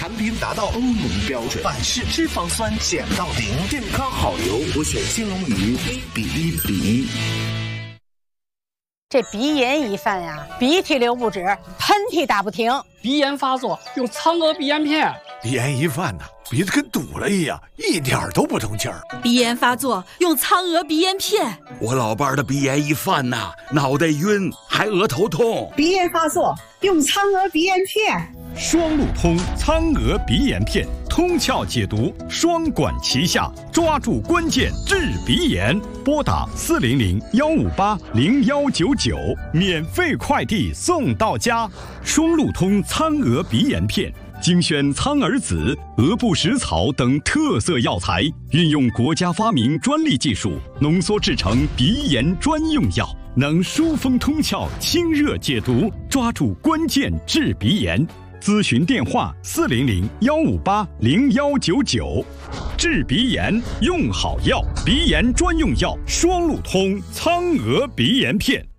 产品达到欧盟标准，百事脂肪酸减到0，健康好油我选兴隆鱼1:1:1。 这鼻炎一犯呀，鼻涕流不止，喷嚏打不停。 鼻炎发作用苍娥鼻炎片。 鼻炎一犯呢，鼻子跟堵了一样，一点都不通气儿。 鼻炎发作用苍娥鼻炎片。 我老伴儿的鼻炎一犯呐，脑袋晕，还额头痛。 鼻炎发作用苍娥鼻炎片。 双路通苍娥鼻炎片，通窍解毒，双管齐下，抓住关键治鼻炎。拨打400-158-0199，免费快递送到家。双路通苍娥鼻炎片，精选苍耳子、鹅不食草等特色药材，运用国家发明专利技术，浓缩制成鼻炎专用药，能疏风通窍、清热解毒，抓住关键治鼻炎。咨询电话400-158-0199。治鼻炎用好药，鼻炎专用药双路通苍娥鼻炎片。